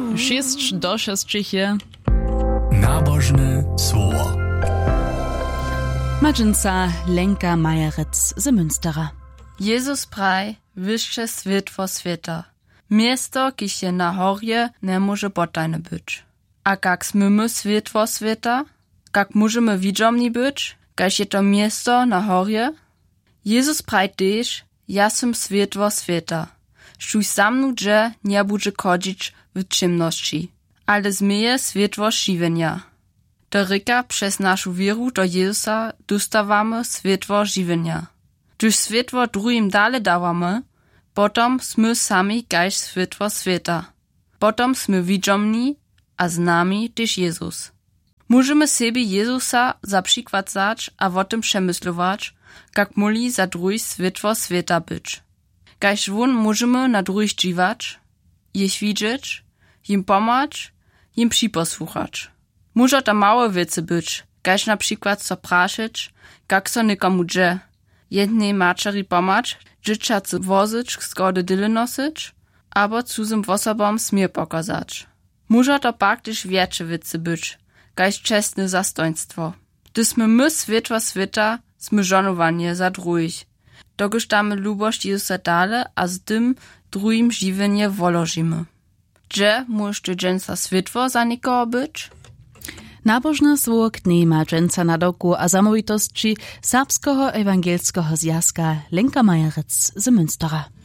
6 do 6 je. Nabożne słowo. Madżynca Lenka Majerec z Münstera. Jezus praj, wyższe światło świata. Miasto, kiż je na horje, nie może potajne być. A jak smymy światło świata? Jak możemy widzomni być? Każ je to miasto na horje? Jezus praj też, ja sam światło świata. Šuj za mną, że nie będzie chodzić w ciemności, ale zmieje światło żywienia. To ryka przez naszą wieru do Jezusa dostawamy światło żywienia. Gdyż światło drugim dalej dawamy, potom sme sami kaž światło świata. Potom sme widzomni, a z nami też Jezus. Możemy sobie Jezusa za przykład zać, a o tym przemyslować, jak moli za drugich światło świata być. Kaž won możemy na drugich dziwać, ich widzieć, im pomać, im przyposłuchać. Może to małe wiece być, kaž na przykład so praszyć, jak so nikomu dże, jednej maczeri pomać, dzieciacy wozyć, skody dyle nosić, albo cudzym osobom smier pokazać. Może to pak też większe wiece być, kaž czesne zastoństwo. Gdy sme my światło świata, sme żonowanie za drugich. Dokiż damy lubość Jezusa dale, a z tym drugim żywienie wolożymy. Gdzie możesz ty dżęca światło za nikogo być? Nabożne słowo knie Madżynca na doku a zamovitości Serbskiego Ewangelskiego Zjazka Lenka Majerec z Münstera.